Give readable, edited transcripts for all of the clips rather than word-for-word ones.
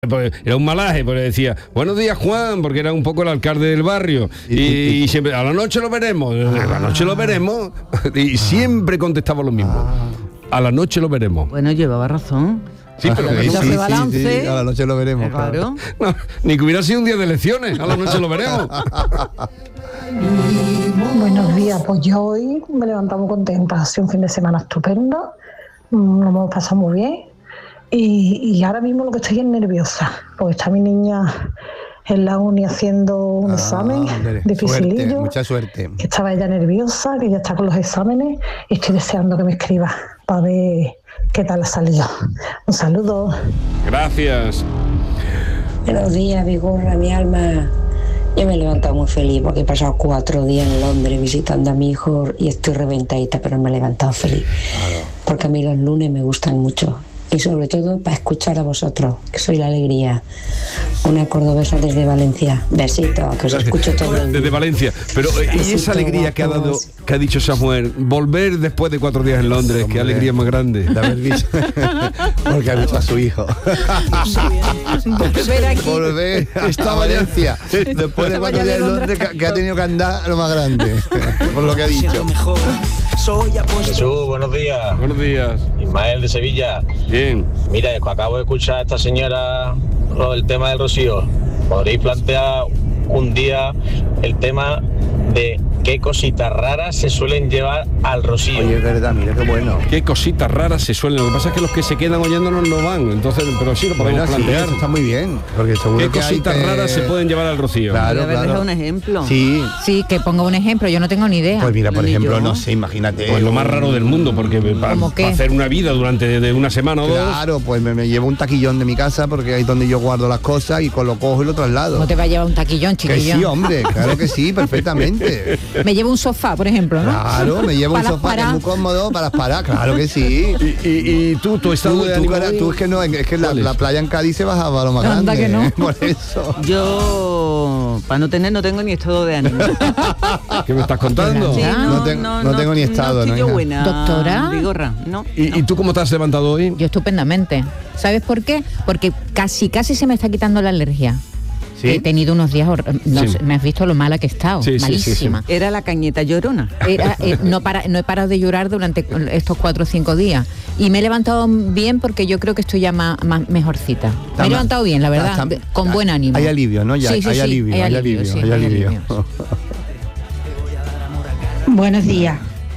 Era un malaje, porque decía, buenos días Juan, porque era un poco el alcalde del barrio. Y siempre, a la noche lo veremos, a la noche lo veremos. Y siempre contestaba lo mismo. A la noche lo veremos. Bueno, llevaba razón. Sí, pero sí, a la noche lo veremos. Claro. No, ni que hubiera sido un día de elecciones, a la noche lo veremos. Buenos días, pues yo hoy me levantamos contenta, ha sido un fin de semana estupendo, nos hemos pasado muy bien y ahora mismo lo que estoy es nerviosa, porque está mi niña en la uni haciendo un examen dificilillo. Suerte, mucha suerte. Que estaba ella nerviosa, que ya está con los exámenes y estoy deseando que me escriba para ver qué tal ha salido. Un saludo. Gracias. Buenos días, Vigorra, mi alma. Yo me he levantado muy feliz porque he pasado 4 días en Londres visitando a mi hijo y estoy reventadita, pero me he levantado feliz. Claro. Porque a mí los lunes me gustan mucho. Y sobre todo para escuchar a vosotros, que soy la alegría. Una cordobesa desde Valencia. Besito, que os escucho todo el día. Desde Valencia. Pero y esa alegría que ha dado, que ha dicho Samuel, volver después de 4 días en Londres, qué alegría más grande. De haber visto. Porque ha visto a su hijo. Volver a Valencia. Después de 4 días en Londres, que ha tenido que andar lo más grande. Por lo que ha dicho. Jesús, buenos días. Buenos días. Ismael de Sevilla. Bien. Mira, acabo de escuchar a esta señora el tema del rocío. ¿Podréis plantear un día el tema de qué cositas raras se suelen llevar al rocío? Oye, es verdad, mira qué bueno. Qué cositas raras se suelen. Lo que pasa es que los que se quedan oyéndonos no van. Entonces, pero sí lo podemos plantear. Sí, está muy bien. Porque seguro ¿qué cositas raras se pueden llevar al rocío? Claro, claro. Un ejemplo. Sí. Sí, que ponga un ejemplo. Yo no tengo ni idea. Pues mira, por ejemplo, no sé, imagínate. Pues lo más raro del mundo, porque para hacer una vida durante de una semana o dos. Claro, pues me llevo un taquillón de mi casa porque ahí es donde yo guardo las cosas y lo cojo y lo traslado. ¿Cómo te va a llevar un taquillón, chiquillo? Que sí, hombre, claro que sí, perfectamente. Me llevo un sofá, por ejemplo, ¿no? Claro, me llevo un sofá que es muy cómodo para parar, claro que sí. Y tú estado de ánimo. Tú es que no, es que la playa en Cádiz se bajaba a lo más grande. Que no. Por eso. Yo, para no tengo ni estado de ánimo. ¿Qué me estás contando? Sí, no tengo ni estado. No estoy yo buena, doctora. Vigorra, no. ¿Y tú cómo te has levantado hoy? Yo estupendamente. ¿Sabes por qué? Porque casi se me está quitando la alergia. ¿Sí? He tenido unos días, me has visto lo mala que he estado, malísima. Sí. Era la cañeta llorona. No he parado de llorar durante estos 4 o 5 días. Y me he levantado bien porque yo creo que estoy ya más mejorcita. Me he levantado bien, la verdad, con buen ánimo. Hay alivio, ¿no? Ya, hay alivio. Buenos días.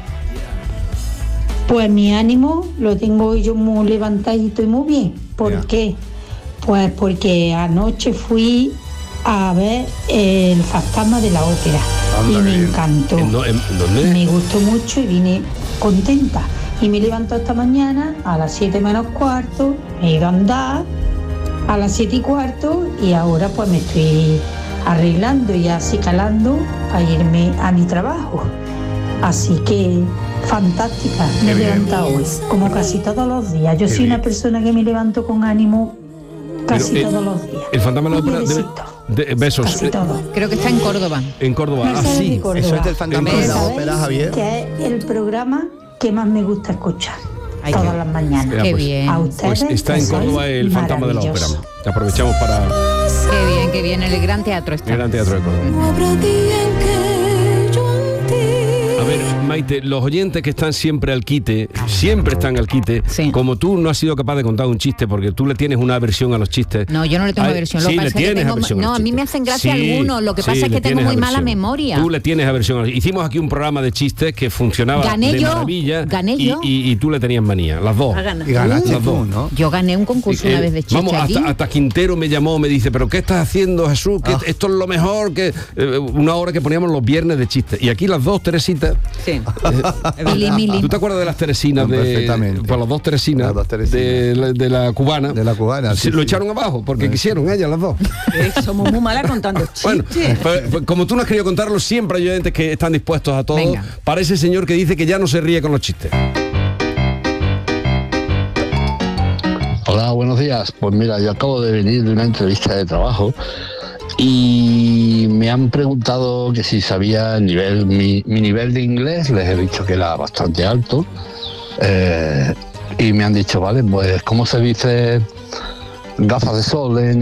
Pues mi ánimo lo tengo yo muy levantadito y muy bien. ¿Por qué? Pues porque anoche fui a ver El fantasma de la ópera. Y me encantó. ¿En dónde? Me gustó mucho y vine contenta. Y me levanto esta mañana a las 7 menos cuarto, me he ido a andar a las 7 y cuarto y ahora pues me estoy arreglando y acicalando para irme a mi trabajo. Así que fantástica, me he levantado hoy, como casi todos los días. Yo soy una persona que me levanto con ánimo casi todos los días. El fantasma de la ópera de besos. Casi todo. Creo que está en Córdoba. En Córdoba, sí. Eso es del fantasma de la ópera, Javier. Que es el programa que más me gusta escuchar todas las mañanas. Qué bien. A ustedes, pues está en Córdoba el fantasma de la ópera. Aprovechamos para... Qué bien, el Gran Teatro está. El Gran Teatro de Córdoba. A ver, Maite, los oyentes que están siempre al quite, sí. Como tú no has sido capaz de contar un chiste porque tú le tienes una aversión a los chistes. No, yo no le tengo aversión. Sí, le tienes aversión. No, a mí me hacen gracia algunos, lo que pasa es que tengo muy mala memoria. Tú le tienes aversión. Hicimos aquí un programa de chistes que funcionaba maravilla. Gané yo. Y tú le tenías manía, las dos. Y ganaste las dos, ¿no? Yo gané un concurso una vez de chistes. Vamos, hasta Quintero me llamó, me dice, ¿pero qué estás haciendo, Jesús? Que esto es lo mejor, que una hora que poníamos los viernes de chistes. Y aquí las dos Teresitas. Sí. ¿Tú te acuerdas de las Teresinas? Perfectamente. Pues las dos Teresinas, de la cubana. De la cubana, sí, lo echaron abajo porque quisieron ellas las dos. Somos muy malas contando chistes. Bueno, pues, como tú no has querido contarlo, siempre hay oyentes que están dispuestos a todo. Venga. Para ese señor que dice que ya no se ríe con los chistes. Hola, buenos días. Pues mira, yo acabo de venir de una entrevista de trabajo y me han preguntado que si sabía el nivel, mi nivel de inglés. Les he dicho que era bastante alto y me han dicho, vale, pues ¿cómo se dice gafas de sol en